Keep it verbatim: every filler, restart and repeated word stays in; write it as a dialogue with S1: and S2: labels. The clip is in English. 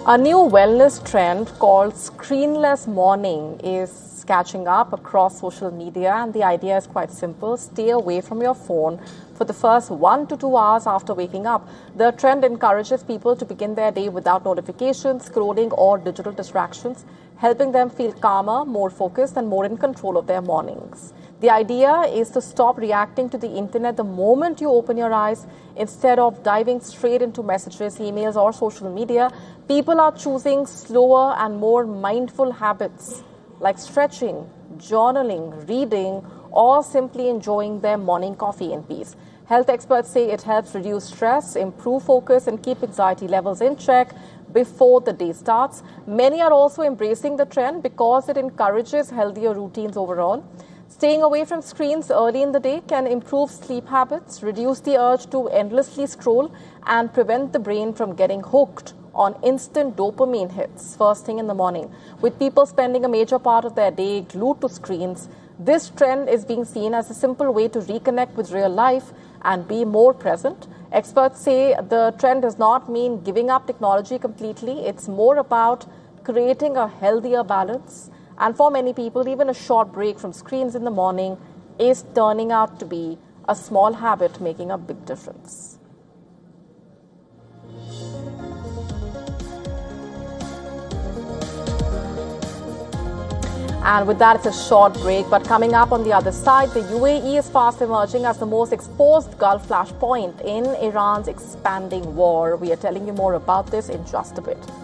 S1: A new wellness trend called screenless morning is catching up across social media, and the idea is quite simple. Stay away from your phone for the first one to two hours after waking up. The trend encourages people to begin their day without notifications, scrolling or digital distractions, helping them feel calmer, more focused and more in control of their mornings. The idea is to stop reacting to the internet the moment you open your eyes. Instead of diving straight into messages, emails or social media, people are choosing slower and more mindful habits like stretching, journaling, reading, or simply enjoying their morning coffee in peace. Health experts say it helps reduce stress, improve focus, and keep anxiety levels in check before the day starts. Many are also embracing the trend because it encourages healthier routines overall. Staying away from screens early in the day can improve sleep habits, reduce the urge to endlessly scroll, and prevent the brain from getting hooked on instant dopamine hits first thing in the morning. With people spending a major part of their day glued to screens, this trend is being seen as a simple way to reconnect with real life and be more present. Experts say the trend does not mean giving up technology completely. It's more about creating a healthier balance. And for many people, even a short break from screens in the morning is turning out to be a small habit making a big difference. And with that, it's a short break. But coming up on the other side, the U A E is fast emerging as the most exposed Gulf flashpoint in Iran's expanding war. We are telling you more about this in just a bit.